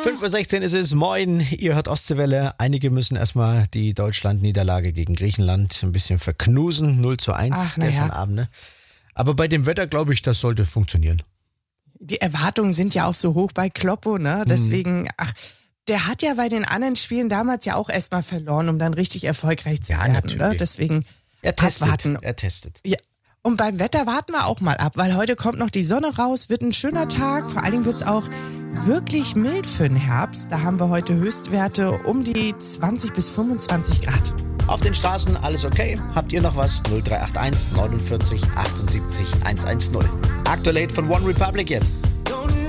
5:16 Uhr ist es. Moin, ihr hört Ostseewelle. Einige müssen erstmal die Deutschland-Niederlage gegen Griechenland ein bisschen verknusen. 0:1 gestern Abend. Ne? Aber bei dem Wetter glaube ich, das sollte funktionieren. Die Erwartungen sind ja auch so hoch bei Kloppo, ne? Deswegen, der hat ja bei den anderen Spielen damals ja auch erstmal verloren, um dann richtig erfolgreich zu werden. Natürlich. Ne? Deswegen Er testet. abwarten. Ja. Und beim Wetter warten wir auch mal ab, weil heute kommt noch die Sonne raus, wird ein schöner Tag. Vor allen Dingen wird es auch wirklich mild für den Herbst. Da haben wir heute Höchstwerte um die 20 bis 25 Grad. Auf den Straßen alles okay? Habt ihr noch was? 0381 49 78 110. Aktuell von One Republic jetzt.